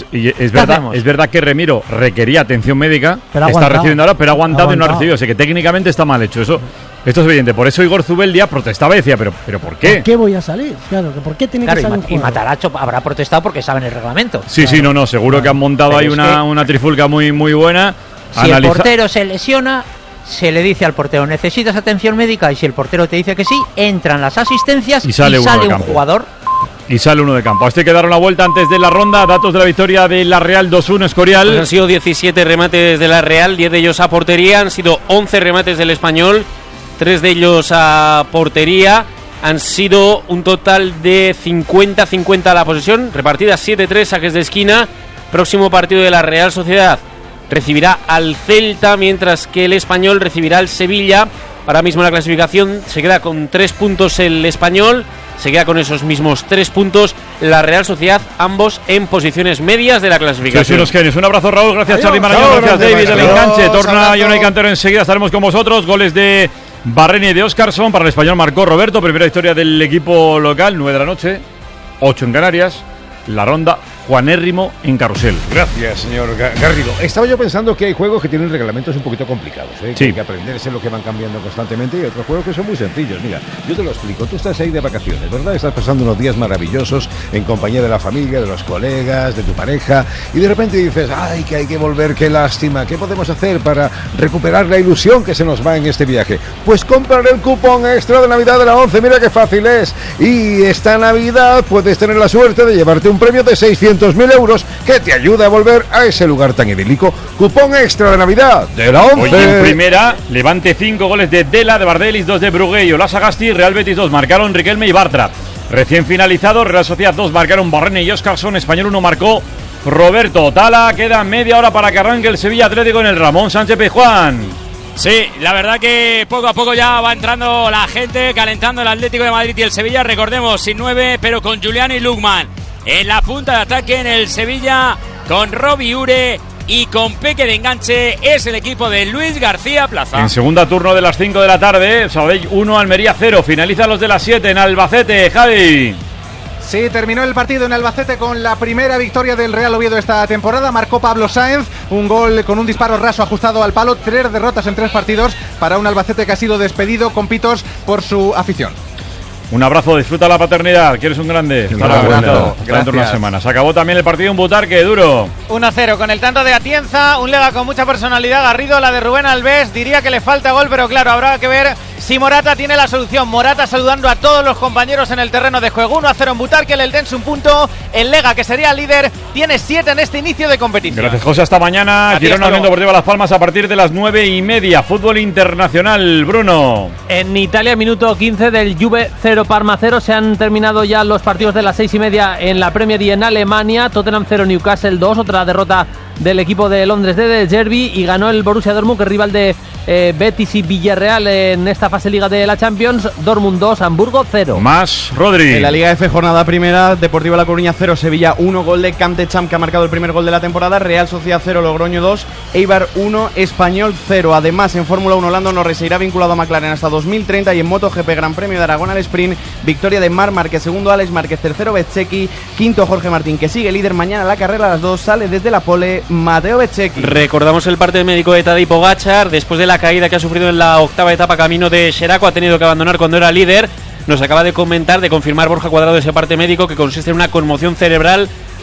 S2: verdad que Remiro requería atención médica,
S4: pero
S2: está recibiendo ahora, pero ha aguantado y no ha recibido. O sea que técnicamente está mal hecho. Esto es evidente. Por eso Igor Zubeldia protestaba y decía, ¿pero por qué?
S4: ¿Por qué voy a salir? Claro, ¿por qué tiene que salir un jugador?
S6: Y Matarazzo habrá protestado porque saben el reglamento.
S2: Sí, seguro que han montado ahí una trifulca muy buena.
S6: Si el portero se lesiona, se le dice al portero: necesitas atención médica, y si el portero te dice que sí, entran las asistencias y sale un jugador.
S2: Y sale uno de campo. A este hay que dar una vuelta antes de la ronda. Datos de la victoria de la Real 2-1 Escorial.
S9: Pues han sido 17 remates de la Real, 10 de ellos a portería. Han sido 11 remates del Español, 3 de ellos a portería. Han sido un total de 50-50 a la posesión, repartidas 7-3, saques de esquina. Próximo partido de la Real Sociedad recibirá al Celta, mientras que el Español recibirá al Sevilla. Ahora mismo la clasificación se queda con 3 puntos el Español, se queda con esos mismos 3 puntos la Real Sociedad, ambos en posiciones medias de la clasificación.
S2: Sí, unos genios. Un abrazo, Raúl. Gracias, Charly Marañón. Gracias, David del Enganche. Torna Unai Cantero enseguida. Estaremos con vosotros. Goles de Barreni y de Óscarson. Para el Español marcó Roberto. Primera historia del equipo local. 9 de la noche. 8 en Canarias. La ronda Juanérrimo en Carrusel.
S7: Gracias, señor Garrido. Estaba yo pensando que hay juegos que tienen reglamentos un poquito complicados, ¿eh?
S2: Sí.
S7: Hay que aprenderse lo que van cambiando constantemente, y otros juegos que son muy sencillos. Mira, yo te lo explico. Tú estás ahí de vacaciones, ¿verdad? Estás pasando unos días maravillosos en compañía de la familia, de los colegas, de tu pareja, y de repente dices: ¡ay, que hay que volver! ¡Qué lástima! ¿Qué podemos hacer para recuperar la ilusión que se nos va en este viaje? Pues comprar el cupón extra de Navidad de la 11. Mira qué fácil es. Y esta Navidad puedes tener la suerte de llevarte un premio de 600.000 euros que te ayuda a volver a ese lugar tan idílico. Cupón extra de Navidad de la 11.
S2: Hoy en primera, Levante 5 goles de Dela, de Bardelis, 2 de Brugué y Olasagasti. Real Betis 2, marcaron Riquelme y Bartra. Recién finalizado, Real Sociedad 2, marcaron Barreni y Óscarson. Español 1, marcó Roberto Tala. Queda media hora para que arranque el Sevilla Atlético en el Ramón Sánchez Pizjuán.
S15: Sí, la verdad que poco a poco ya va entrando la gente, calentando el Atlético de Madrid y el Sevilla. Recordemos, sin 9, pero con Julián y Lukman en la punta de ataque en el Sevilla, con Robbie Ure y con Peque de enganche. Es el equipo de Luis García Plaza.
S2: En segunda, turno de las 5 de la tarde, Sabadell 1, Almería 0. Finalizan los de las 7 en Albacete. Javi.
S14: Sí, terminó el partido en Albacete con la primera victoria del Real Oviedo esta temporada. Marcó Pablo Sáenz, un gol con un disparo raso ajustado al palo. 3 derrotas en 3 partidos para un Albacete que ha sido despedido con pitos por su afición.
S2: Un abrazo, disfruta la paternidad, que eres un grande. Dentro de unas semanas. Acabó también el partido en Butarque, duro.
S12: 1-0 con el tanto de Atienza, un Lega con mucha personalidad. Garrido, la de Rubén Alves, diría que le falta gol, pero claro, habrá que ver si Morata tiene la solución. Morata saludando a todos los compañeros en el terreno de juego. 1-0 en Butarque, el Eldense un punto. El Lega, que sería líder, tiene 7 en este inicio de competición.
S2: Gracias, José, hasta mañana. Girona Unión Deportiva Las Palmas a partir de las 9:30. Fútbol internacional, Bruno.
S16: En Italia, minuto 15 del Juve 0, Parma 0. Se han terminado ya los partidos de las 6:30 en la Premier y en Alemania. Tottenham 0, Newcastle 2. Otra derrota del equipo de Londres de De Zerbi, y ganó el Borussia Dortmund, que es rival de Betis y Villarreal en esta fase Liga de la Champions. Dortmund 2, Hamburgo 0.
S2: Más Rodri.
S8: En la Liga F, jornada primera, Deportivo La Coruña 0, Sevilla 1, gol de Camtecham, que ha marcado el primer gol de la temporada. Real Sociedad 0, Logroño 2, Eibar 1, Español 0. Además, en Fórmula 1, Lando Norris se irá vinculado a McLaren hasta 2030, y en MotoGP Gran Premio de Aragón al Sprint, victoria de Marc Márquez, segundo Alex Márquez, tercero Bezzecchi, quinto Jorge Martín, que sigue líder. Mañana la carrera a las 2 sale desde la pole Mateo Bezzecchi.
S9: Recordamos el parte médico de Tadej Pogačar después de la caída que ha sufrido en la octava etapa camino de Xeraco. Ha tenido que abandonar cuando era líder. Nos acaba de confirmar Borja Cuadrado ese parte médico, que consiste en una conmoción cerebral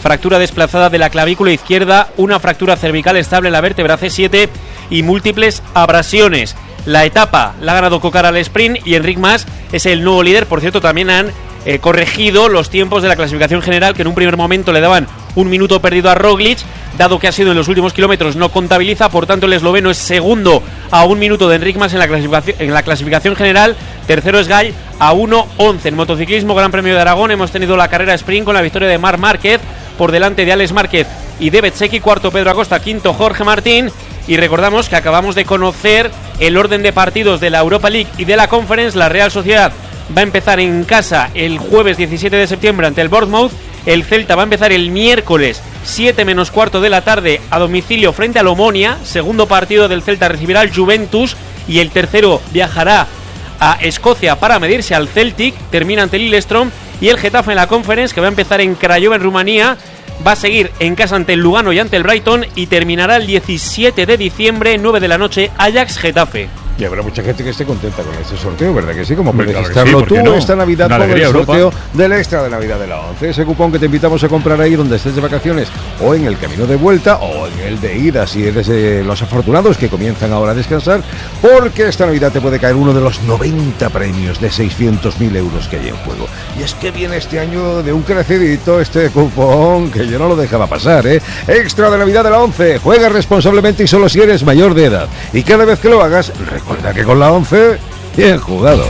S9: fractura desplazada de la clavícula izquierda, una fractura cervical estable en la vértebra C7 y múltiples abrasiones. La etapa la ha ganado Cocar al sprint y Enric Mas es el nuevo líder. Por cierto, también han corregido los tiempos de la clasificación general, que en un primer momento le daban un minuto perdido a Roglic, dado que ha sido en los últimos kilómetros no contabiliza, por tanto el esloveno es segundo a 1 minuto de Enric Mas en la clasificación general, tercero es Gall a 1:11. En motociclismo, Gran Premio de Aragón, hemos tenido la carrera sprint con la victoria de Marc Márquez por delante de Alex Márquez y de Bezzecchi, cuarto Pedro Acosta, quinto Jorge Martín. Y recordamos que acabamos de conocer el orden de partidos de la Europa League y de la Conference. La Real Sociedad va a empezar en casa el jueves 17 de septiembre ante el Bournemouth. El Celta va a empezar el miércoles 7 menos cuarto de la tarde a domicilio frente al Omonia. Segundo partido del Celta recibirá al Juventus y el tercero viajará a Escocia para medirse al Celtic. Termina ante el Lillestrøm. Y el Getafe en la Conference, que va a empezar en Craiova en Rumanía, va a seguir en casa ante el Lugano y ante el Brighton y terminará el 17 de diciembre, 9 de la noche, Ajax-Getafe.
S7: Y habrá mucha gente que esté contenta con este sorteo, ¿verdad que sí? Como puedes
S2: claro
S7: estarlo
S2: sí,
S7: tú
S2: no?
S7: esta Navidad
S2: Una
S7: con el
S2: alegría,
S7: sorteo
S2: Europa.
S7: del extra de Navidad de la 11. Ese cupón que te invitamos a comprar ahí donde estés de vacaciones o en el camino de vuelta o en el de ida, si eres de los afortunados que comienzan ahora a descansar, porque esta Navidad te puede caer uno de los 90 premios de 600.000 euros que hay en juego. Y es que viene este año de un crecidito este cupón que yo no lo dejaba pasar, ¿eh? Extra de Navidad de la 11. Juega responsablemente y solo si eres mayor de edad. Y cada vez que lo hagas, recuerda que con la 11, bien jugado.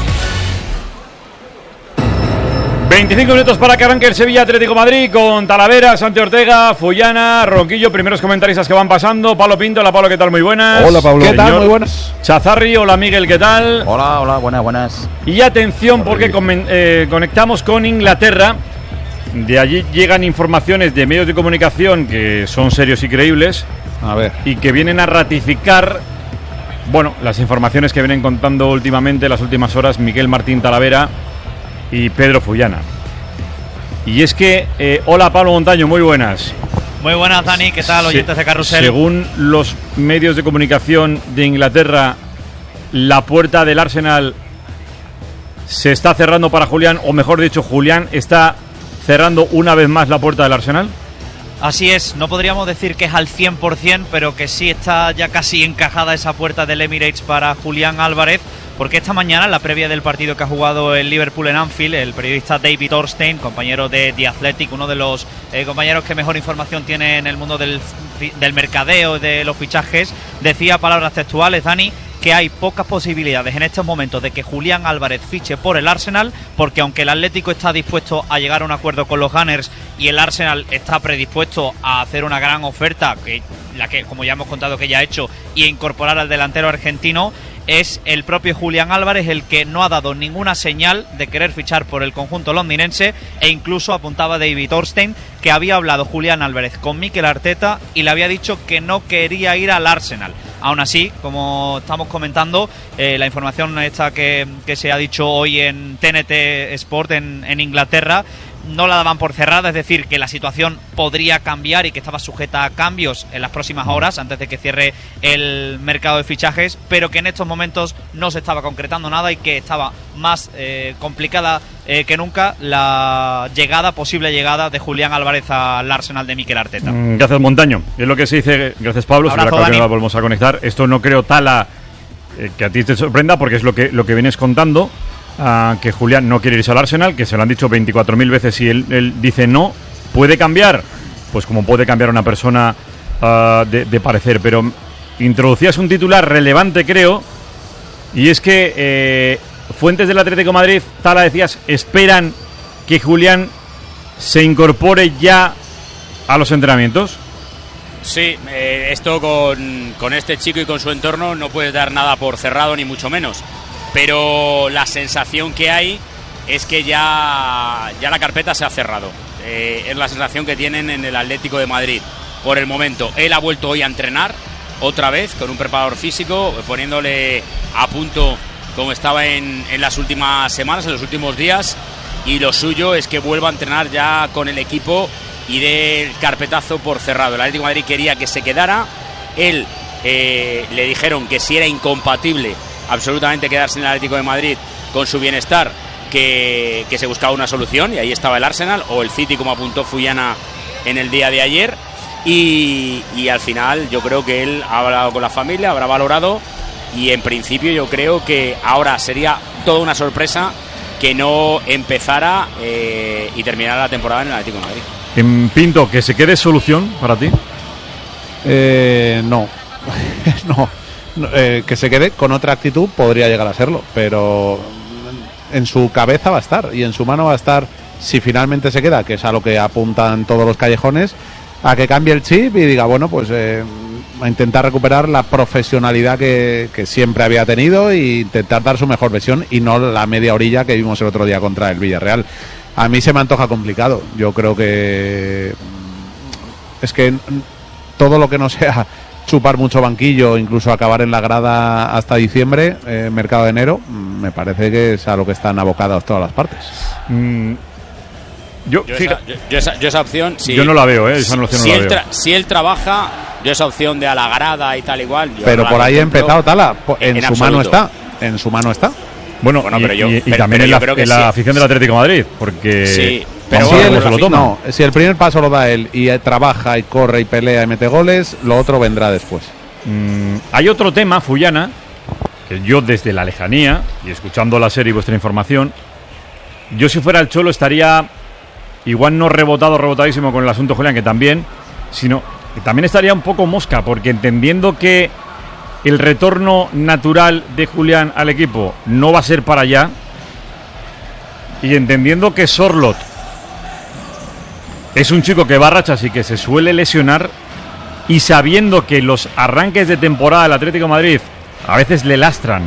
S2: 25 minutos para que arranque el Sevilla Atlético Madrid con Talavera, Santi Ortega, Fullana, Ronquillo, primeros comentaristas que van pasando. Pablo Pinto, hola Pablo, ¿qué tal? Muy buenas.
S7: Hola Pablo.
S2: ¿Qué tal?
S7: Muy
S2: buenas. Chazarri, hola Miguel, ¿qué tal?
S17: Hola, buenas.
S2: Y atención porque conectamos con Inglaterra. De allí llegan informaciones de medios de comunicación que son serios y creíbles.
S17: A ver.
S2: Y que vienen a ratificar, bueno, las informaciones que vienen contando últimamente, las últimas horas, Miguel Martín Talavera y Pedro Fullana. Y es que, hola Pablo Montaño, muy buenas.
S18: Muy buenas, Dani, ¿qué tal, oyentes de Carrusel?
S2: Según los medios de comunicación de Inglaterra, la puerta del Arsenal se está cerrando para Julián, o mejor dicho, Julián está cerrando una vez más la puerta del Arsenal.
S18: Así es, no podríamos decir que es al 100%, pero que sí está ya casi encajada esa puerta del Emirates para Julián Álvarez, porque esta mañana, en la previa del partido que ha jugado el Liverpool en Anfield, el periodista David Ornstein, compañero de The Athletic, uno de los compañeros que mejor información tiene en el mundo del mercadeo, de los fichajes, decía palabras textuales, Dani, que hay pocas posibilidades en estos momentos de que Julián Álvarez fiche por el Arsenal, porque aunque el Atlético está dispuesto a llegar a un acuerdo con los Gunners y el Arsenal está predispuesto a hacer una gran oferta, la que como ya hemos contado que ya ha hecho, y a incorporar al delantero argentino, es el propio Julián Álvarez el que no ha dado ninguna señal de querer fichar por el conjunto londinense, e incluso apuntaba David Ornstein que había hablado Julián Álvarez con Mikel Arteta y le había dicho que no quería ir al Arsenal. Aún así, como estamos comentando, la información esta que se ha dicho hoy en TNT Sport en Inglaterra, no la daban por cerrada, es decir, que la situación podría cambiar y que estaba sujeta a cambios en las próximas horas antes de que cierre el mercado de fichajes, pero que en estos momentos no se estaba concretando nada y que estaba más complicada que nunca la posible llegada de Julián Álvarez al Arsenal de Mikel Arteta.
S2: Gracias, Montaño. Es lo que se dice. Gracias, Pablo.
S18: Abrazo,
S2: que la volvemos a conectar. Esto no creo, Tala, que a ti te sorprenda, porque es lo que vienes contando. Que Julián no quiere irse al Arsenal, que se lo han dicho 24.000 veces y él dice no. ¿Puede cambiar? Pues como puede cambiar una persona de parecer. Pero introducías un titular relevante, creo, y es que fuentes del Atlético de Madrid, Tala, decías, esperan que Julián se incorpore ya a los entrenamientos.
S15: Sí, esto con este chico y con su entorno no puedes dar nada por cerrado, ni mucho menos. Pero la sensación que hay es que ya la carpeta se ha cerrado. Es la sensación que tienen en el Atlético de Madrid por el momento. Él ha vuelto hoy a entrenar otra vez con un preparador físico, poniéndole a punto como estaba en las últimas semanas, en los últimos días, y lo suyo es que vuelva a entrenar ya con el equipo y dé el carpetazo por cerrado. El Atlético de Madrid quería que se quedara. Él le dijeron que si era incompatible absolutamente quedarse en el Atlético de Madrid con su bienestar, que se buscaba una solución, y ahí estaba el Arsenal o el City, como apuntó Fullana en el día de ayer. Y al final yo creo que él ha hablado con la familia, habrá valorado, y en principio yo creo que ahora sería toda una sorpresa que no empezara y terminara la temporada en el Atlético de Madrid.
S2: En Pinto, ¿que se quede solución para ti?
S17: No. No. Que se quede con otra actitud podría llegar a serlo, pero en su cabeza va a estar y en su mano va a estar, si finalmente se queda, que es a lo que apuntan todos los callejones, a que cambie el chip y diga, bueno, pues a intentar recuperar la profesionalidad que siempre había tenido e intentar dar su mejor versión y no la media orilla que vimos el otro día contra el Villarreal. A mí se me antoja complicado. Yo creo que es que todo lo que no sea chupar mucho banquillo, incluso acabar en la grada hasta diciembre, mercado de enero, me parece que es a lo que están abocadas todas las partes.
S15: Yo esa opción, sí.
S2: Yo no la veo, esa opción no la veo.
S15: Si él trabaja, yo esa opción de a la grada y tal igual.
S17: Pero por ahí ha empezado Tala, en su mano está. En su mano está.
S2: Bueno, y también en la afición del Atlético de Madrid, porque
S15: sí,
S17: pero si el primer paso lo da él y trabaja y corre y pelea y mete goles, lo otro vendrá después.
S2: Hay otro tema, Fullana, que yo desde la lejanía y escuchando la serie y vuestra información, yo si fuera el Cholo estaría igual no rebotadísimo con el asunto Julián, que también, sino que también estaría un poco mosca, porque entendiendo que el retorno natural de Julián al equipo no va a ser para allá, y entendiendo que Sorloth es un chico que va a rachas y que se suele lesionar, y sabiendo que los arranques de temporada del Atlético de Madrid a veces le lastran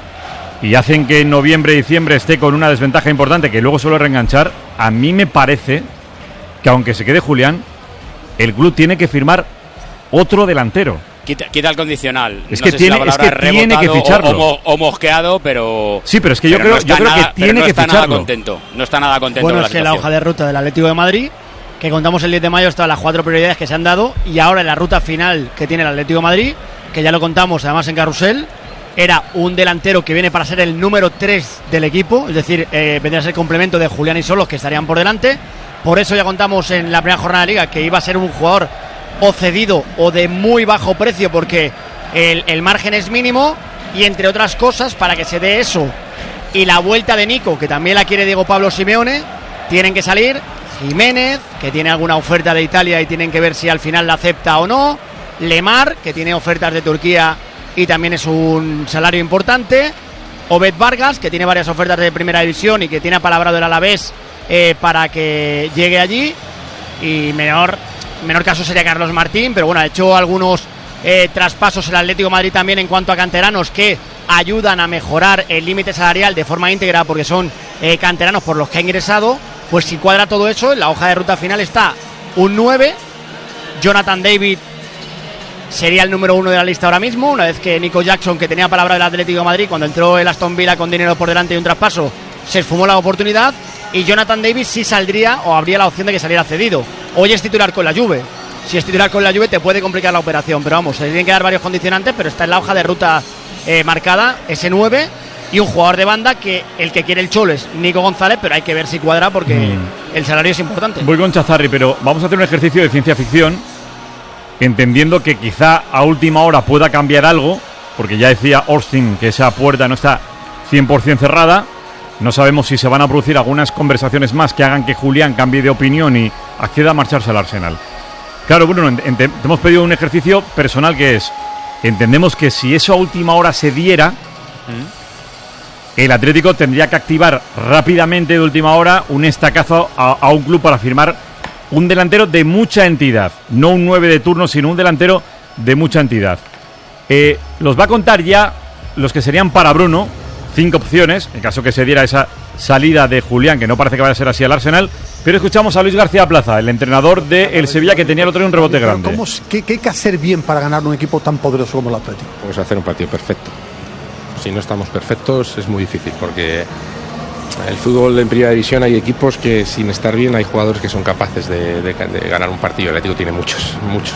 S2: y hacen que en noviembre y diciembre esté con una desventaja importante que luego suele reenganchar, a mí me parece que aunque se quede Julián, el club tiene que firmar otro delantero.
S15: Quita el condicional.
S2: Es que tiene que ficharlo.
S15: O mosqueado, pero...
S2: Sí, pero es que yo creo que tiene que ficharlo.
S15: No está nada contento.
S19: Bueno, es que la hoja de ruta del Atlético de Madrid, que contamos el 10 de mayo, están las 4 prioridades que se han dado, y ahora en la ruta final que tiene el Atlético de Madrid, que ya lo contamos además en Carrusel, era un delantero que viene para ser el número 3 del equipo, es decir, vendría a ser complemento de Julián y Sorloth, que estarían por delante. Por eso ya contamos en la primera jornada de Liga que iba a ser un jugador o cedido o de muy bajo precio, porque el margen es mínimo, y entre otras cosas, para que se dé eso y la vuelta de Nico, que también la quiere Diego Pablo Simeone, tienen que salir Jiménez, que tiene alguna oferta de Italia y tienen que ver si al final la acepta o no, Lemar, que tiene ofertas de Turquía y también es un salario importante, Obed Vargas, que tiene varias ofertas de primera división y que tiene apalabrado el Alavés para que llegue allí, y menor caso sería Carlos Martín, pero bueno, ha hecho algunos traspasos el Atlético de Madrid también en cuanto a canteranos que ayudan a mejorar el límite salarial de forma íntegra, porque son canteranos por los que ha ingresado. Pues si cuadra todo eso, en la hoja de ruta final está un 9, Jonathan David sería el número 1 de la lista ahora mismo, una vez que Nico Jackson, que tenía palabra del Atlético de Madrid cuando entró el Aston Villa con dinero por delante y un traspaso, se esfumó la oportunidad, y Jonathan David sí saldría, o habría la opción de que saliera cedido. Hoy es titular con la Juve. Si es titular con la Juve te puede complicar la operación, pero vamos, se tienen que dar varios condicionantes, pero está en la hoja de ruta marcada ese 9, y un jugador de banda que el que quiere el Cholo es Nico González, pero hay que ver si cuadra porque el salario es importante.
S2: Voy con Chazarri, pero vamos a hacer un ejercicio de ciencia ficción, entendiendo que quizá a última hora pueda cambiar algo, porque ya decía Austin que esa puerta no está 100% cerrada. No sabemos si se van a producir algunas conversaciones más que hagan que Julián cambie de opinión y acceda a marcharse al Arsenal. Claro, Bruno, te hemos pedido un ejercicio personal, que es, entendemos que si eso a última hora se diera, el Atlético tendría que activar rápidamente de última hora un estacazo a un club para firmar un delantero de mucha entidad, no un 9 de turno, sino un delantero de mucha entidad. Los va a contar ya los que serían para Bruno, 5 opciones, en caso que se diera esa salida de Julián, que no parece que vaya a ser así al Arsenal, pero escuchamos a Luis García Plaza, el entrenador del Sevilla, que tenía el otro día un rebote grande.
S20: ¿Qué hay que hacer bien para ganar un equipo tan poderoso como el Atlético?
S21: Pues hacer un partido perfecto. Si no estamos perfectos es muy difícil, porque el fútbol en primera división hay equipos que sin estar bien hay jugadores que son capaces de ganar un partido. El Atlético tiene muchos.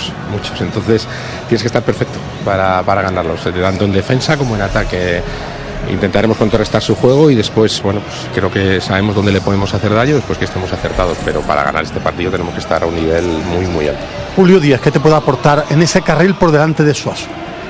S21: Entonces tienes que estar perfecto para ganarlos, tanto en defensa como en ataque. intentaremos contrarrestar su juego y después, bueno, pues creo que sabemos dónde le podemos hacer daño después que estemos acertados, pero para ganar este partido tenemos que estar a un nivel muy, muy alto.
S20: Julio Díaz, ¿qué te puede aportar en ese carril por delante de Suazo?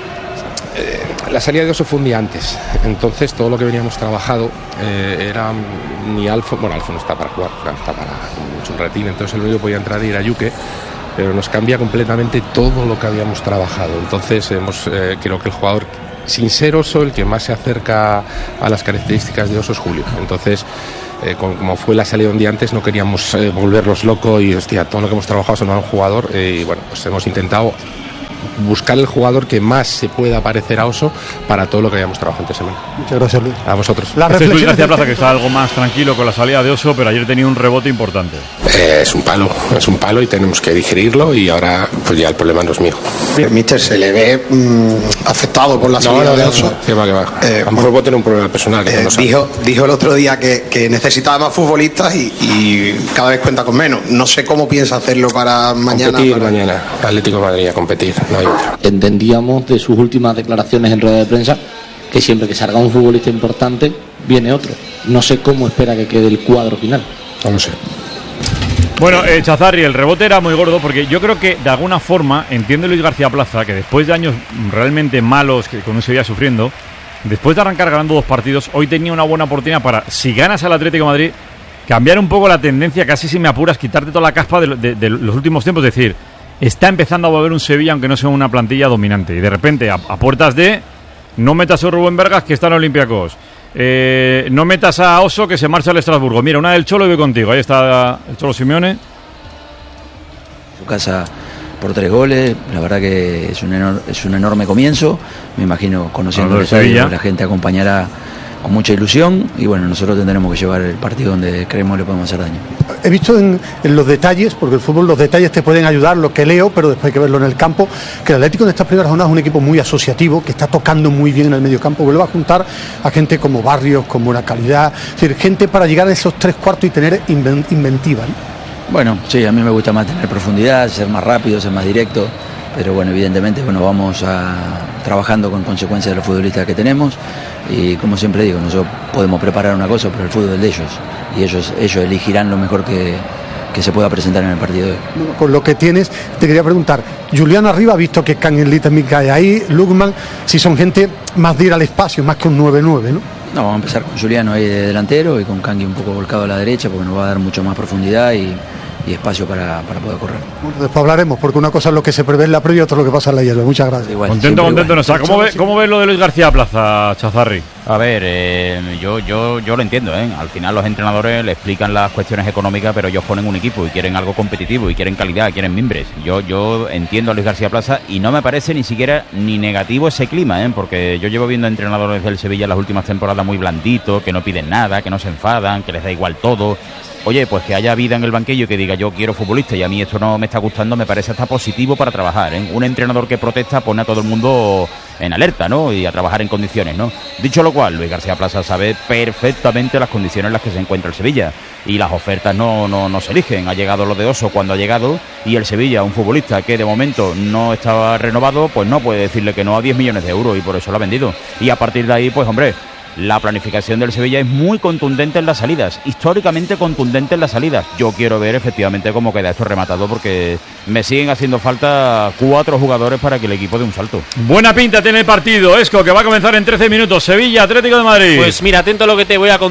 S21: La salida de Oso fue un día antes, entonces todo lo que veníamos trabajado era ni Alfo, bueno, Alfo no está para jugar, está para mucho un ratín, entonces el único que podía entrar era Yuke, pero nos cambia completamente todo lo que habíamos trabajado. Entonces creo que el jugador, sin ser Oso, el que más se acerca a las características de Oso es Julio. Entonces, como fue la salida un día antes, no queríamos volverlos locos y, hostia, todo lo que hemos trabajado es un jugador. Y bueno, pues hemos intentado buscar el jugador que más se pueda parecer a Oso para todo lo que habíamos trabajado esta semana.
S20: Muchas gracias, Luis.
S21: A vosotros.
S2: Este es Luis García Plaza, que está algo más tranquilo con la salida de Oso, pero ayer tenía un rebote importante.
S21: Es un palo y tenemos que digerirlo y ahora pues ya el problema no es mío.
S5: El míster se le ve afectado por la salida de Oso.
S21: Que va. A lo mejor puede tener un problema personal. Que no
S5: dijo el otro día que necesitaba más futbolistas y cada vez cuenta con menos. No sé cómo piensa hacerlo para mañana.
S21: Competir mañana. Atlético de Madrid a competir. No hay otra.
S22: Entendíamos de sus últimas declaraciones en rueda de prensa que siempre que salga un futbolista importante viene otro. No sé cómo espera que quede el cuadro final.
S21: No lo sé.
S2: Bueno, Chazarri, el rebote era muy gordo porque yo creo que de alguna forma entiende Luis García Plaza que después de años realmente malos que con un Sevilla sufriendo, después de arrancar ganando 2 partidos, hoy tenía una buena oportunidad para, si ganas al Atlético de Madrid, cambiar un poco la tendencia, casi si me apuras, quitarte toda la caspa de los últimos tiempos, es decir, está empezando a volver un Sevilla aunque no sea una plantilla dominante y de repente a puertas de no metas a Rubén Vargas que está en Olympiacos, no metas a Oso que se marcha al Estrasburgo, mira, una del Cholo y voy contigo, ahí está el Cholo Simeone,
S23: su casa por 3 goles, la verdad que es un enorme comienzo, me imagino conociendo el estadio, la gente acompañará con mucha ilusión y bueno, nosotros tendremos que llevar el partido donde creemos le podemos hacer daño.
S20: He visto en los detalles, porque el fútbol, los detalles te pueden ayudar, lo que leo, pero después hay que verlo en el campo, que el Atlético en estas primeras jornadas es un equipo muy asociativo, que está tocando muy bien en el medio campo, vuelve a juntar a gente como Barrios, como una calidad, es decir, gente para llegar a esos 3 cuartos y tener inventiva, ¿no?
S23: Bueno, sí, a mí me gusta más tener profundidad, ser más rápido, ser más directo, pero bueno, evidentemente vamos trabajando con consecuencias de los futbolistas que tenemos y como siempre digo, nosotros podemos preparar una cosa, pero el fútbol es de ellos y ellos elegirán lo mejor que se pueda presentar en el partido de hoy.
S20: Con lo que tienes, te quería preguntar, Julián arriba, visto que Canguelí también cae ahí, Lukman, si son gente más de ir al espacio, más que un 9-9, ¿no?
S23: No, vamos a empezar con Juliano ahí de delantero y con Kangui un poco volcado a la derecha porque nos va a dar mucho más profundidad y espacio para poder correr.
S20: Bueno, después hablaremos, porque una cosa es lo que se prevé en la previa y otra lo que pasa en la hierba. Muchas gracias.
S2: Igual, contento. No sé, ¿cómo ves lo de Luis García Plaza, Chazarri?
S24: A ver, yo lo entiendo, ¿eh? Al final los entrenadores le explican las cuestiones económicas, pero ellos ponen un equipo y quieren algo competitivo y quieren calidad, quieren mimbres. Yo entiendo a Luis García Plaza y no me parece ni siquiera ni negativo ese clima, ¿eh? Porque yo llevo viendo entrenadores del Sevilla las últimas temporadas muy blanditos, que no piden nada, que no se enfadan, que les da igual todo. Oye, pues que haya vida en el banquillo y que diga yo quiero futbolista y a mí esto no me está gustando, me parece hasta positivo para trabajar, ¿eh? Un entrenador que protesta pone a todo el mundo en alerta, ¿no? Y a trabajar en condiciones, ¿no? Dicho lo cual, Luis García Plaza sabe perfectamente las condiciones en las que se encuentra el Sevilla y las ofertas no se eligen. Ha llegado lo de Oso cuando ha llegado y el Sevilla, un futbolista que de momento no estaba renovado, pues no puede decirle que no a 10 millones de euros y por eso lo ha vendido. Y a partir de ahí, pues hombre, la planificación del Sevilla es muy contundente en las salidas, históricamente contundente en las salidas. Yo quiero ver efectivamente cómo queda esto rematado porque me siguen haciendo falta 4 jugadores para que el equipo dé un salto.
S2: Buena pinta tiene el partido, Esco, que va a comenzar en 13 minutos. Sevilla, Atlético de Madrid.
S9: Pues mira, atento a lo que te voy a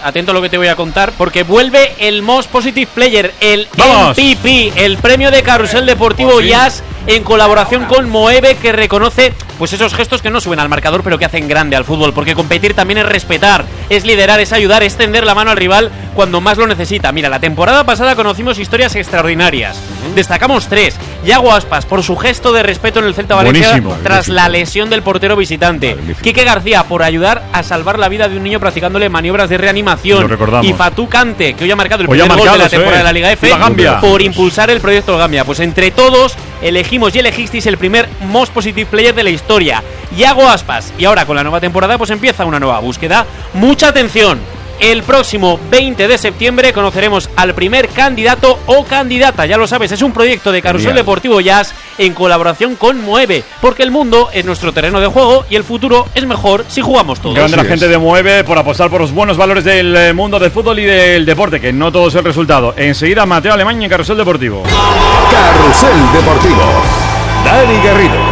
S9: contar, porque vuelve el Most Positive Player, el MVP, el premio de Carrusel Deportivo Jazz, en colaboración con Moeve, que reconoce pues esos gestos que no suben al marcador pero que hacen grande al fútbol, porque competir también es respetar, es liderar, es ayudar, es tender la mano al rival cuando más lo necesita. Mira, la temporada pasada conocimos historias extraordinarias, destacamos 3. Yago Aspas por su gesto de respeto en el Celta Valencia tras la lesión del portero visitante, Quique García por ayudar a salvar la vida de un niño practicándole maniobras de reanimación, y Fatou Kante, que hoy ha marcado el primer gol de la temporada de la Liga F, por impulsar el proyecto Gambia. Pues entre todos elegimos y elegisteis el primer Most Positive Player de la historia, Yago Aspas, y ahora con la nueva temporada pues empieza una nueva búsqueda. Mucha atención, el próximo 20 de septiembre conoceremos al primer candidato o candidata. Ya lo sabes, es un proyecto de Carrusel Deportivo Jazz en colaboración con Mueve, porque el mundo es nuestro terreno de juego y el futuro es mejor si jugamos todos.
S2: Grande la gente de Mueve por apostar por los buenos valores del mundo del fútbol y del deporte, que no todo es el resultado. Enseguida Mateo Alemán en Carrusel Deportivo.
S1: Carrusel Deportivo. Dani Garrido.